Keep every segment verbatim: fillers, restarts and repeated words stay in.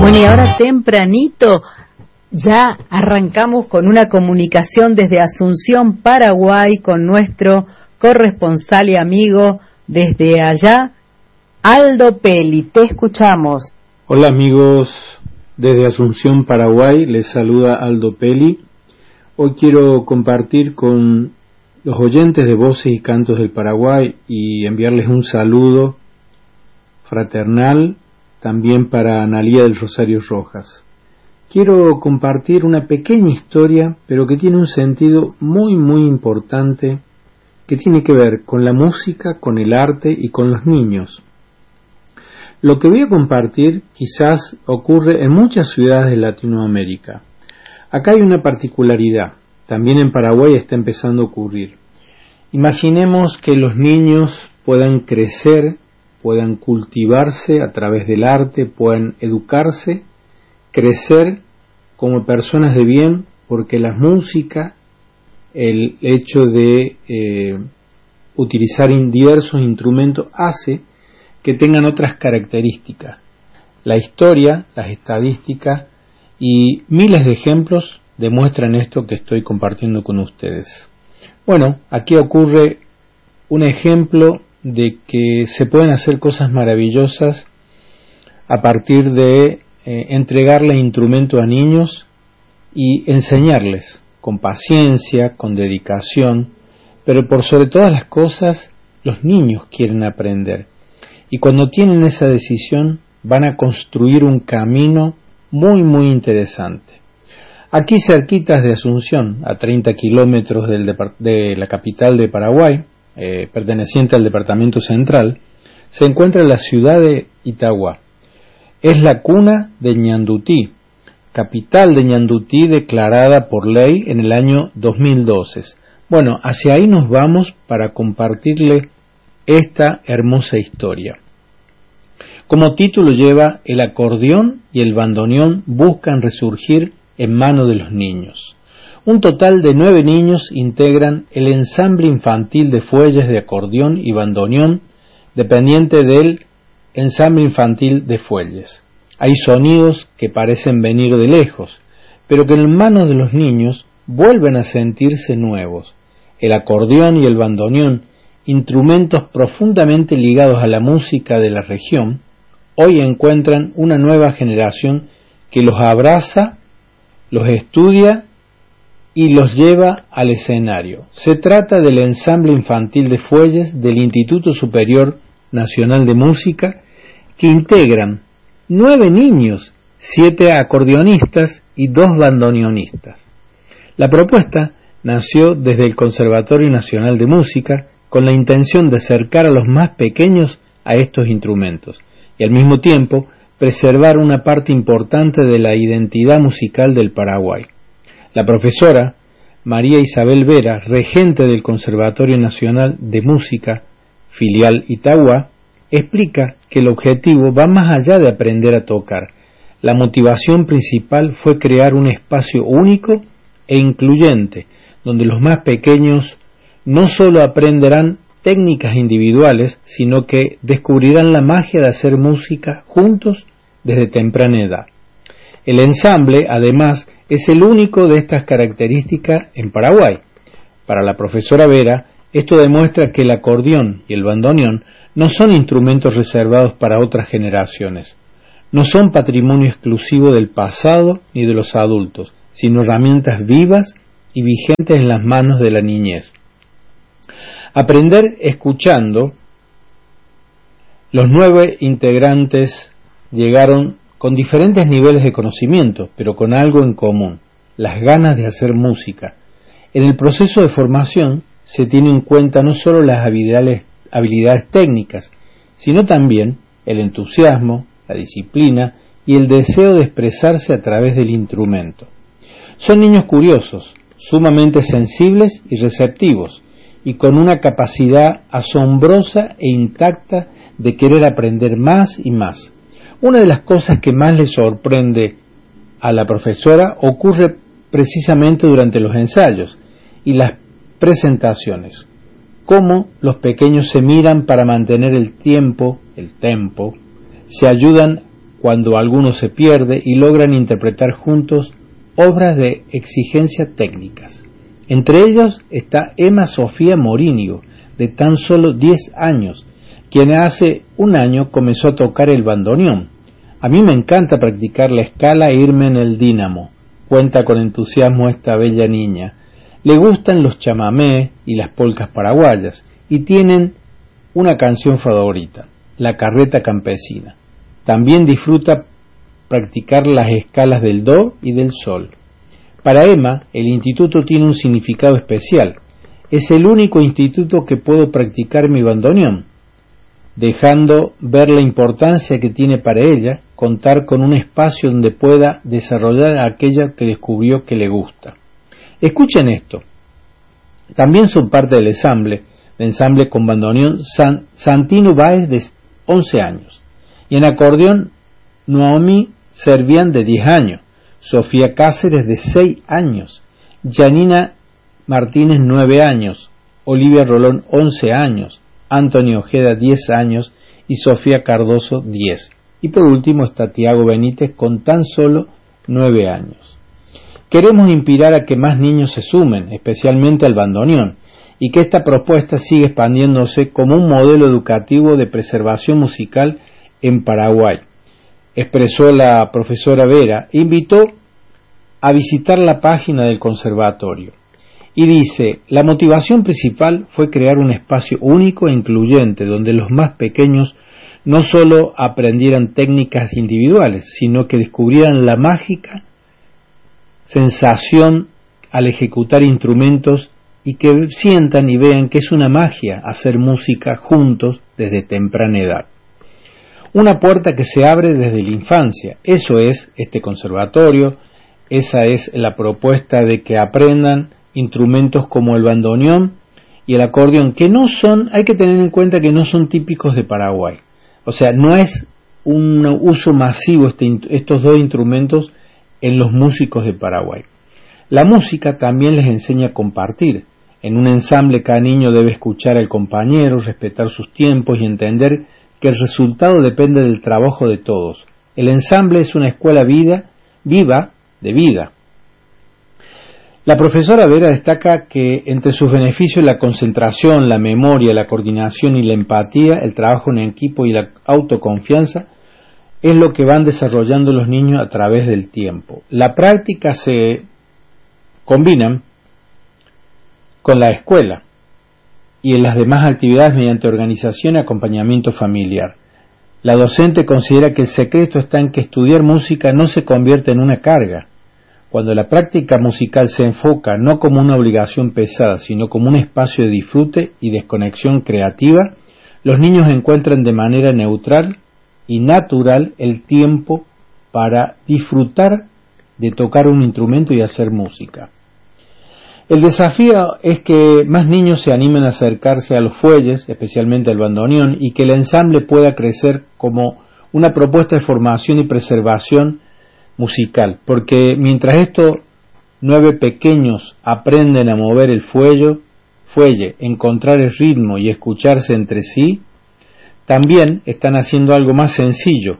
Bueno, y ahora tempranito ya arrancamos con una comunicación desde Asunción, Paraguay, con nuestro corresponsal y amigo desde allá, Aldo Peli. Te escuchamos. Hola amigos, desde Asunción, Paraguay, les saluda Aldo Peli. Hoy quiero compartir con los oyentes de Voces y Cantos del Paraguay y enviarles un saludo fraternal también para Analía del Rosario Rojas. Quiero compartir una pequeña historia, pero que tiene un sentido muy muy importante, que tiene que ver con la música, con el arte y con los niños. Lo que voy a compartir quizás ocurre en muchas ciudades de Latinoamérica. Acá hay una particularidad, también en Paraguay está empezando a ocurrir. Imaginemos que los niños puedan crecer, puedan cultivarse a través del arte, puedan educarse, crecer como personas de bien, porque la música, el hecho de eh, utilizar diversos instrumentos hace que tengan otras características. La historia, las estadísticas y miles de ejemplos demuestran esto que estoy compartiendo con ustedes. Bueno, aquí ocurre un ejemplo de que se pueden hacer cosas maravillosas a partir de eh, entregarle instrumentos a niños y enseñarles con paciencia, con dedicación, pero por sobre todas las cosas los niños quieren aprender y cuando tienen esa decisión van a construir un camino muy muy interesante. Aquí cerquitas de Asunción, a treinta kilómetros del depart- de la capital de Paraguay, Eh, perteneciente al departamento central, se encuentra la ciudad de Itagua. Es la cuna de Ñandutí, capital de Ñandutí declarada por ley en el año dos mil doce. Bueno, hacia ahí nos vamos para compartirle esta hermosa historia. Como título lleva El acordeón y el bandoneón buscan resurgir en manos de los niños. Un total de nueve niños integran el ensamble infantil de fuelles de acordeón y bandoneón, dependiente del ensamble infantil de fuelles. Hay sonidos que parecen venir de lejos, pero que en manos de los niños vuelven a sentirse nuevos. El acordeón y el bandoneón, instrumentos profundamente ligados a la música de la región, hoy encuentran una nueva generación que los abraza, los estudia y los lleva al escenario. Se trata del ensamble infantil de fuelles del Instituto Superior Nacional de Música, que integran nueve niños, siete acordeonistas y dos bandoneonistas. La propuesta nació desde el Conservatorio Nacional de Música con la intención de acercar a los más pequeños a estos instrumentos y al mismo tiempo preservar una parte importante de la identidad musical del Paraguay. La profesora María Isabel Vera, regente del Conservatorio Nacional de Música, filial Itagua, explica que el objetivo va más allá de aprender a tocar. La motivación principal fue crear un espacio único e incluyente, donde los más pequeños no solo aprenderán técnicas individuales, sino que descubrirán la magia de hacer música juntos desde temprana edad. El ensamble, además, es el único de estas características en Paraguay. Para la profesora Vera, esto demuestra que el acordeón y el bandoneón no son instrumentos reservados para otras generaciones. No son patrimonio exclusivo del pasado ni de los adultos, sino herramientas vivas y vigentes en las manos de la niñez. Aprender escuchando. Los nueve integrantes llegaron con diferentes niveles de conocimiento, pero con algo en común, las ganas de hacer música. En el proceso de formación se tiene en cuenta no solo las habilidades, habilidades técnicas, sino también el entusiasmo, la disciplina y el deseo de expresarse a través del instrumento. Son niños curiosos, sumamente sensibles y receptivos, y con una capacidad asombrosa e intacta de querer aprender más y más. Una de las cosas que más le sorprende a la profesora ocurre precisamente durante los ensayos y las presentaciones. Cómo los pequeños se miran para mantener el tiempo, el tempo, se ayudan cuando alguno se pierde y logran interpretar juntos obras de exigencia técnicas. Entre ellos está Emma Sofía Morínigo, de tan solo diez años, quien hace un año comenzó a tocar el bandoneón. A mí me encanta practicar la escala e irme en el dínamo, cuenta con entusiasmo esta bella niña. Le gustan los chamamés y las polcas paraguayas, y tienen una canción favorita, La Carreta Campesina. También disfruta practicar las escalas del do y del sol. Para Emma, el instituto tiene un significado especial. Es el único instituto que puedo practicar mi bandoneón, dejando ver la importancia que tiene para ella contar con un espacio donde pueda desarrollar aquello que descubrió que le gusta. Escuchen esto. También son parte del ensamble, de ensamble con bandoneón San, Santino Báez, de once años, y en acordeón Noemí Servián, de diez años, Sofía Cáceres, de seis años, Janina Martínez, nueve años, Olivia Rolón, once años, Antonio Ojeda, diez años, y Sofía Cardoso, diez. Y por último está Tiago Benítez, con tan solo nueve años. Queremos inspirar a que más niños se sumen, especialmente al bandoneón, y que esta propuesta siga expandiéndose como un modelo educativo de preservación musical en Paraguay, expresó la profesora Vera. Invitó a visitar la página del conservatorio y dice: la motivación principal fue crear un espacio único e incluyente donde los más pequeños no solo aprendieran técnicas individuales, sino que descubrieran la mágica sensación al ejecutar instrumentos y que sientan y vean que es una magia hacer música juntos desde temprana edad. Una puerta que se abre desde la infancia. Eso es este conservatorio, esa es la propuesta de que aprendan instrumentos como el bandoneón y el acordeón, que no son, hay que tener en cuenta que no son típicos de Paraguay. O sea, no es un uso masivo este, estos dos instrumentos en los músicos de Paraguay. La música también les enseña a compartir. En un ensamble cada niño debe escuchar al compañero, respetar sus tiempos y entender que el resultado depende del trabajo de todos. El ensamble es una escuela vida, viva de vida. La profesora Vera destaca que entre sus beneficios la concentración, la memoria, la coordinación y la empatía, el trabajo en equipo y la autoconfianza es lo que van desarrollando los niños a través del tiempo. La práctica se combinan con la escuela y en las demás actividades mediante organización y acompañamiento familiar. La docente considera que el secreto está en que estudiar música no se convierte en una carga. Cuando la práctica musical se enfoca no como una obligación pesada, sino como un espacio de disfrute y desconexión creativa, los niños encuentran de manera neutral y natural el tiempo para disfrutar de tocar un instrumento y hacer música. El desafío es que más niños se animen a acercarse a los fuelles, especialmente al bandoneón, y que el ensamble pueda crecer como una propuesta de formación y preservación musical, porque mientras estos nueve pequeños aprenden a mover el fuelle, fuelle, encontrar el ritmo y escucharse entre sí, también están haciendo algo más sencillo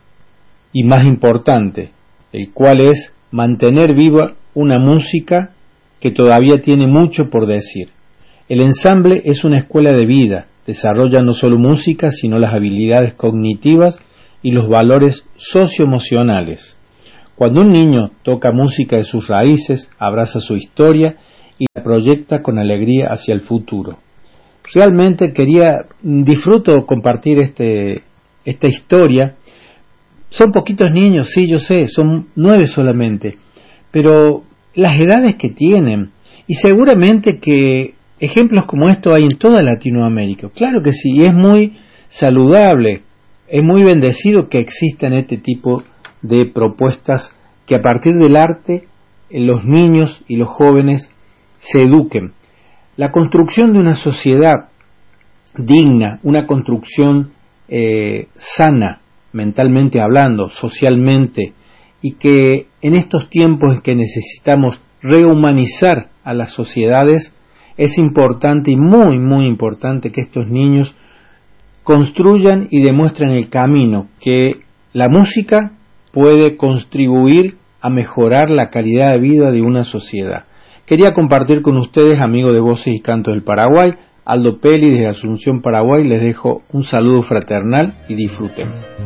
y más importante, el cual es mantener viva una música que todavía tiene mucho por decir. El ensamble es una escuela de vida, desarrolla no solo música, sino las habilidades cognitivas y los valores socioemocionales. Cuando un niño toca música de sus raíces, abraza su historia y la proyecta con alegría hacia el futuro. Realmente quería, disfruto compartir este, esta historia. Son poquitos niños, sí, yo sé, son nueve solamente, pero las edades que tienen, y seguramente que ejemplos como estos hay en toda Latinoamérica. Claro que sí, y es muy saludable, es muy bendecido que existan este tipo de propuestas que a partir del arte los niños y los jóvenes se eduquen. La construcción de una sociedad digna, una construcción eh, sana, mentalmente hablando, socialmente, y que en estos tiempos en que necesitamos rehumanizar a las sociedades, es importante y muy, muy importante que estos niños construyan y demuestren el camino que la música puede contribuir a mejorar la calidad de vida de una sociedad. Quería compartir con ustedes, amigos de Voces y Cantos del Paraguay, Aldo Peli desde Asunción, Paraguay. Les dejo un saludo fraternal y disfruten.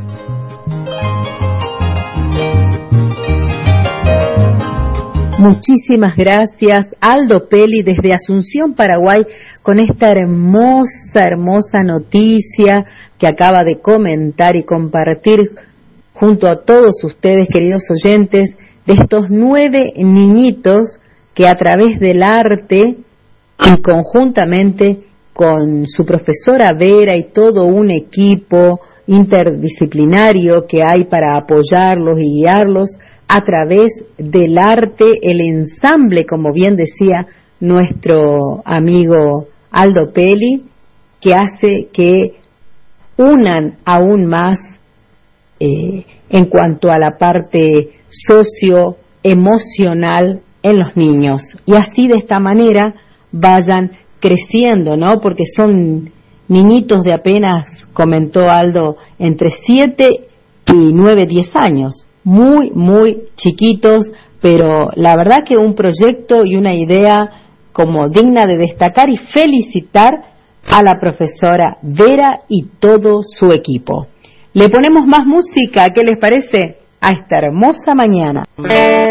Muchísimas gracias, Aldo Peli desde Asunción, Paraguay, con esta hermosa, hermosa noticia que acaba de comentar y compartir junto a todos ustedes, queridos oyentes, de estos nueve niñitos que a través del arte y conjuntamente con su profesora Vera y todo un equipo interdisciplinario que hay para apoyarlos y guiarlos, a través del arte, el ensamble, como bien decía nuestro amigo Aldo Peli, que hace que unan aún más eh, en cuanto a la parte socioemocional en los niños. Y así de esta manera vayan creciendo, ¿no? Porque son niñitos de apenas, comentó Aldo, entre siete y nueve, diez años. Muy, muy chiquitos, pero la verdad que un proyecto y una idea como digna de destacar y felicitar a la profesora Vera y todo su equipo. Le ponemos más música, ¿qué les parece? A esta hermosa mañana.